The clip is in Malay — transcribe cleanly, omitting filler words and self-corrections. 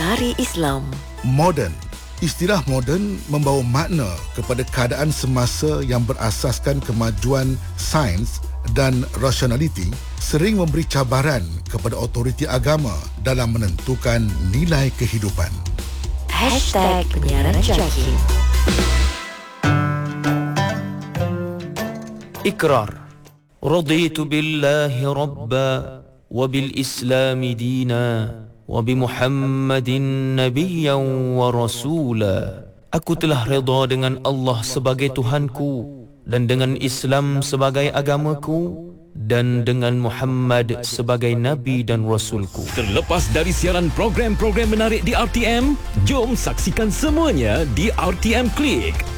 Lestari Islam. Moden. Istilah moden membawa makna kepada keadaan semasa yang berasaskan kemajuan sains dan rasionaliti, sering memberi cabaran kepada autoriti agama dalam menentukan nilai kehidupan. #penyiaran Jahil. Ikrar. Raditu billahi rabba wa bil islami dina wa bi Muhammadin nabiyyan wa rasula. Aku telah redha dengan Allah sebagai Tuhanku dan dengan Islam sebagai agamaku dan dengan Muhammad sebagai Nabi dan Rasulku. Terlepas dari siaran program-program menarik di RTM, jom saksikan semuanya di RTM Klik.